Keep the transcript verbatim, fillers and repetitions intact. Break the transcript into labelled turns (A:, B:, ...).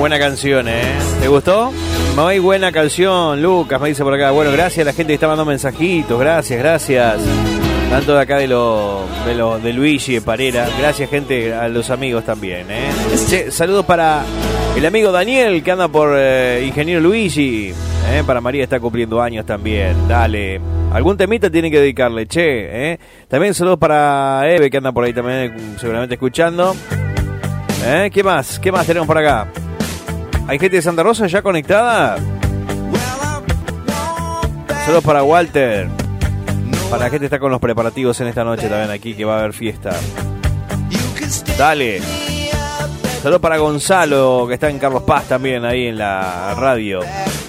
A: Buena canción, ¿eh? ¿Te gustó? Muy buena canción, Lucas, me dice por acá. Bueno, gracias a la gente que está mandando mensajitos. Gracias, gracias. Tanto de acá de los de, lo, de Luigi, de Parera. Gracias, gente, a los amigos también, ¿eh? Che, saludos para el amigo Daniel, que anda por eh, Ingeniero Luigi. ¿eh? Para María, está cumpliendo años también. Dale. Algún temita tiene que dedicarle, che. ¿eh? También saludos para Eve, que anda por ahí también, seguramente escuchando. ¿Eh? ¿Qué más? ¿Qué más tenemos por acá? ¿Hay gente de Santa Rosa ya conectada? Saludos para Walter. Para la gente que está con los preparativos en esta noche también aquí, que va a haber fiesta. Dale. Saludos para Gonzalo, que está en Carlos Paz también, ahí en la radio.